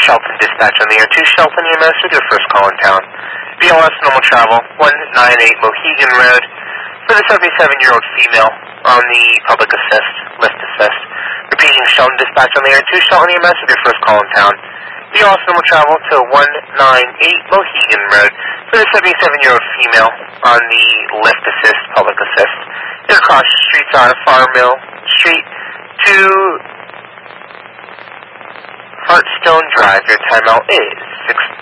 Shelton Dispatch on the air. 2 Shelton EMS with your first call in town. BLS normal travel, 198 Mohegan Road. For the 77-year-old female on the public assist, lift assist. Repeating, Shelton Dispatch on the air. 2 Shelton EMS with your first call in town. BLS normal travel to 198 Mohegan Road. For the 77-year-old female on the lift assist, public assist. Your cross streets are Farmill Street to Hartstone Drive. Your timeout is 6:30.